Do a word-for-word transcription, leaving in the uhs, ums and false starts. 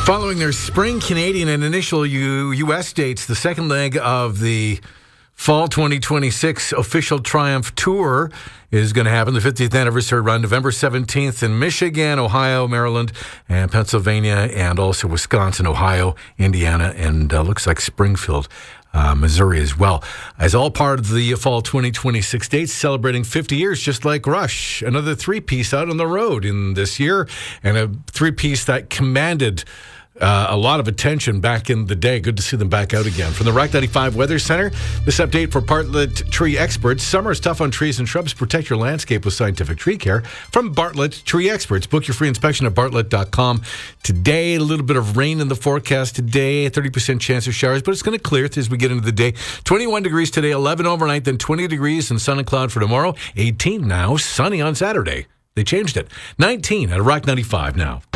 Following their spring Canadian and initial U- U.S. dates, the second leg of the Fall twenty twenty-six official Triumph Tour is going to happen. The fiftieth anniversary run, November seventeenth in Michigan, Ohio, Maryland, and Pennsylvania, and also Wisconsin, Ohio, Indiana, and uh, looks like Springfield, uh, Missouri as well. As all part of the Fall twenty twenty-six dates, celebrating fifty years, just like Rush. Another three-piece out on the road in this year, and a three-piece that commanded Uh, a lot of attention back in the day. Good to see them back out again. From the Rock ninety-five Weather Center, this update for Bartlett Tree Experts. Summer is tough on trees and shrubs. Protect your landscape with scientific tree care from Bartlett Tree Experts. Book your free inspection at bartlett dot com. Today, a little bit of rain in the forecast today. thirty percent chance of showers, but it's going to clear as we get into the day. twenty-one degrees today, eleven overnight, then twenty degrees and sun and cloud for tomorrow. eighteen now, sunny on Saturday. They changed it. nineteen at Rock ninety-five now.